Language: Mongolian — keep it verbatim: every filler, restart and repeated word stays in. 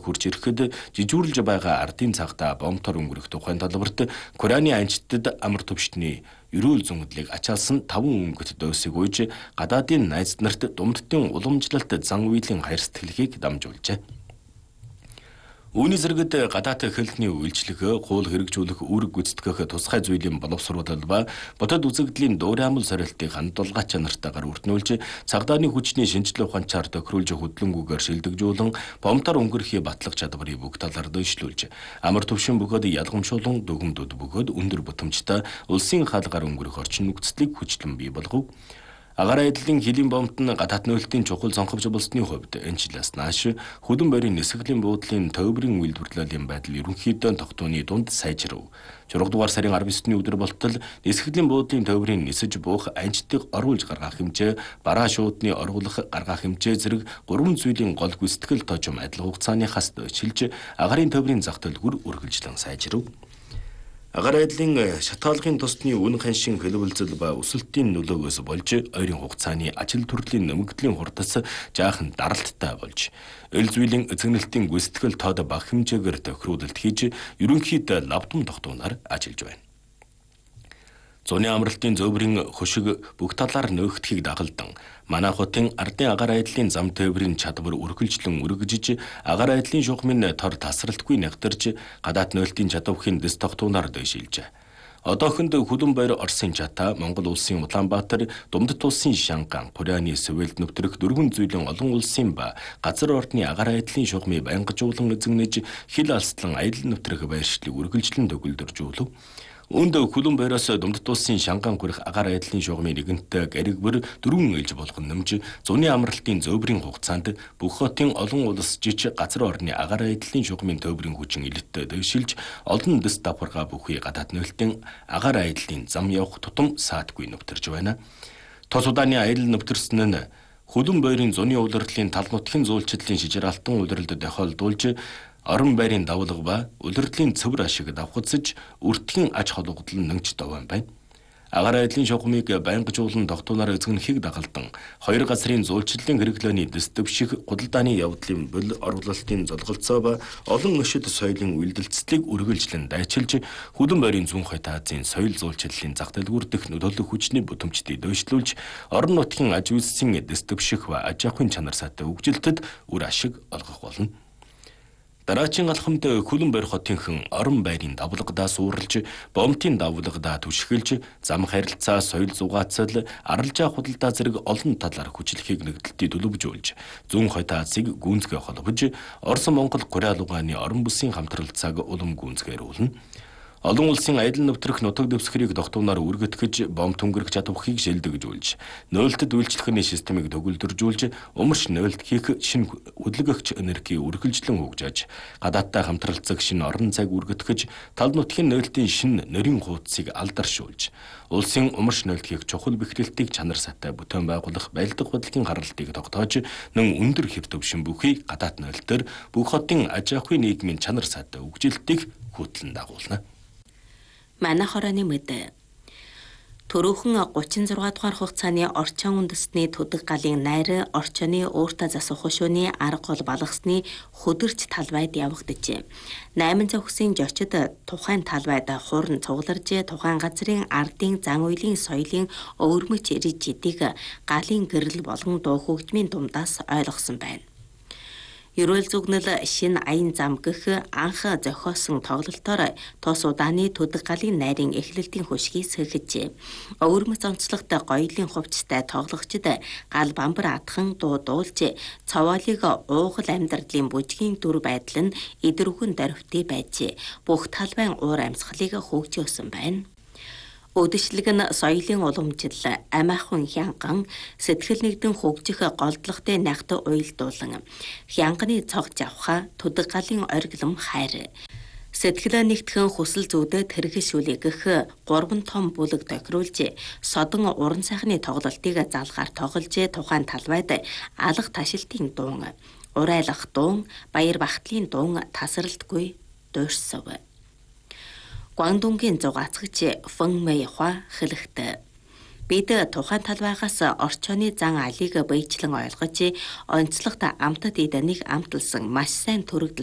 хурж ирэхэд жижүүрлж байгаа ардын цагта бомтор өнгөрөх тухайн талбарт Кореаны анчтад амар төвшний ерөөл зөнгөдлийг ачаалсан таван өнгөт дөөсийг уйж гадаадын найз нарт думдтын уламжлалт зан үйлийн хайр сэтгэлийг дамжуулжээ. Үүний зэрэгт гадаад хэлтний үйлчлэг, гуул хэрэгжүүлэх, үүрэг гүйцэтгэх тусгай зүйлийн боловсруулалт ба бодод үзэгдлийн дуураймал сорилтыг хандуулгаач чанартайгаар өртнүүлж, цагдааны хүчний шинжилгээ ухаанчаар тохируулж хөдөлгөөнгүйгээр шилдэгжүүлэн, бомтор өнгөрөхий батлах чадварыг бүх талаар дэвшлүүлж, амар төвшин бөгөөд ялгамшуулан дүгнэдүүд бөгөөд өндөр бутамжтай улсын хаалгаар өнгөрөх орчин нөхцөлийг хүчлэн бий болгов. Агаар айдлын хилийн бомт нь гадаад нөлтийн чухал сонховч болсны хувьд энэ жилээс нааш хөдөн байрын нисгэлийн буудлын төвөрийн үйлдвэрлэлийн байдал ерөнхийдөө тогтооны дунд сайжрав. Журга дугаар сарын арван есүсний өдөр болтол нисгэлийн буудлын төвөрийн нисэж буух анчтыг оруулж гаргах хэмжээ, бараа шуудны оруулах гаргах хэмжээ зэрэг гурван зүйлийн гол гүйцэтгэл тоочом адил хугацааныхаас дөшилж агарын төвөрийн зах төлгөр үргэлжлэн сайжрав. Агаар айдлын шатгаалгын тосны үн ханшин хэлбэлзэл ба өсөлтийн нөлөөгөөс болж ойрын хугацааны ажил төрлийн нэмэгдлийн хурдас жаахан даралттай болж эл зүйлийн эзэгнэлтийн гүйцэтгэл тоод бага хэмжээгээр тохируулалт хийж ерөнхийдөө лавдам тогтооноор ажиллаж байна. Зуны амралтын зөөврийн хөшиг бүх талаар нөөгдөхийг дагалдан манай хотын ардын агаар айдлын зам тээврийн чадвар үргэлжлэн үргэлжиж агаар айдлын шугамын тор тасралтгүй нягтарч гадаад нөлтийн чадвархийн дэс тогтооноор дэвшилж. Одоохонд хөдөн байр Оросын Чата, Монгол улсын Улаанбаатар, Думдат улсын Шанган, Кореаны Сеулд нэвтрэх дөрвөн зүйлийн олон улсын ба газар ордны агаар айдлын шугамыг байнгажуулан эзэгнэж хил алслан аялал нэвтрэх байршлыг үргэлжлэн төгөлдөржүүлв. Үүнд хөлөн байраас Думдат улсын Шанган хүрэх агаар айдлын шугамын нэгэнтээ гариг бүр дөрвөн ээлж болгон нэмж зуны амралтын зөөврийн хугацаанд бүх хотын олон улс жиж газар орны агаар айдлын шугамын төвөрийн хүчин илэттэй дэвшилж олон дэс давхаргаа бүхий гадаад нөлтийн агаар айдлын зам явах тутам саадгүй нэвтэрж байна. Тос удааны аялал нэвтэрсэн нь хөлөн байрын зуны улирлын тал нутгийн зуулчлалын шижир алтан улирлд тохиолдуулж орон байрын давлага ба улирдлын цэвэр ашиг давхацж өртгийн аж холбогдол нэмж довон байна. Агаар айдлын шугамыг байнгажуулан тогтооноор эзэгнэхийг дагалдан хоёр газрын зуулчлалын хэрэглээний дэс дэвших худалдааны явдлын бөл орлолтын золголцоо ба олон өшид соёлын үйлдэлцлийг үргэлжлэн дайчилж хөлөн байрын зүүн хойд Азийн соёл зуулчлалын зах дэлгүүр дэх нөлөөлөх хүчний бүтээмжтэй дэвшлүүлж орон нутгийн аж үйлсийн дэс дэвших ба аж ахуйн чанар сайтай хөгжилтэд үр ашиг олгох болно. Дараачин алхамд хөлөн байр хотынхан орон байрын давлагдаа суурилж, бомтын давлагдаа түшгэлж, зам харилцаа, соёл зугаацал, аралжаа худалдаа зэрэг олон талаар хүчлэхийг нэгдэлтий төлөвжүүлж, зүүн хойд Азийг гүнзгий холбож, Орос Монгол Кореа лугааны орон бүсийн хамтралцааг улам гүнзгийрүүлнэ. Олон улсын аялал нэвтрэх нутаг дэвсгэрийг тогтооноор үргэтгэж, бомт өнгөрөх чадварыг шилдэгжүүлж, нөөлтөд үйлчлэхний системийг төгөлдөржүүлж, өмөрч нөөлт хийх шинэ хөдөлгөгч энерги үргэлжлэн хөгжиж, гадаадтай хамтралцаг шинэ орон зайг үргэтгэж, тал нутгийн нөөлтийн шинэ нэрийн хуудсыг алдаршуулж, улсын өмөрч нөөлт хийх чухал бэхжилтийг чанар сайтай бүтээн байгуулах байлдах бодлогын гаргалтыг тогтоож, нэн өндөр хэв төвшин бүхий гадаад нөөлтөөр бүх хотын аж ахуйн нийгмийн чанар сайтай хөгжилтийг хөтлөн дагуулна. Манай хорооны мэд Төрөөхөн гучин зургаан дугаар хугацааны орчин үндэстний төдөг галын найр орчны өөртөө засах хушууны арга гол балгасны хөдөрч талбайд явагдажээ. найман зохисын жочид тухайн талбайд хуурн цугларж тухайн газрын ардын зан үйлийн соёлын өвөрмөч ирж жидийг галын гэрэл болон дуу хөгжмийн дундаас ойлгосон байна. Ерөөл зүгнэл шин аян зам гэх анх зохиосон тоглолтоор тос удааны төдөг галын найрын эхлэлтийн хөшгийг сэрхэжээ. Өвөрмөц онцлогт гоёлын хувцастай тоглогчид гал бамбар атхан дуу дуулж цовоолыг уугал амьдралын бүжгийн дүр байдал нь идэрхүн дөрвтэй байжээ. Бүх талбайн уур амьсгалыг хөгжөөсөн байна. Өдөшлөг нь соёлын уламжлал, амиахан хянган, сэтгэл нэгдэн хөгжих голдлоготой найхт уйлдуулан, хянганы цог завха, төдөг галын оргилом хайр. Сэтгэл нэгтгэн хүсэл зүйдэд хэрэгшүүлэх гэх гурван том бүлэг тохируулж, содон уран сайхны тоглолтыг залгаар тоглож тухайн талбайд алга ташилтын дуун, урайлах дуун, баяр бахтлын дуун тасралтгүй дуурсав. Гуандунгийн зугаацгч Фэн Мэйхуа хэлэхдээ бид тухайн талбайгаас орчооны зан алийг биечлэн ойлгож, онцлогт амтад эдэнийг амталсан маш сайн төрөгдөл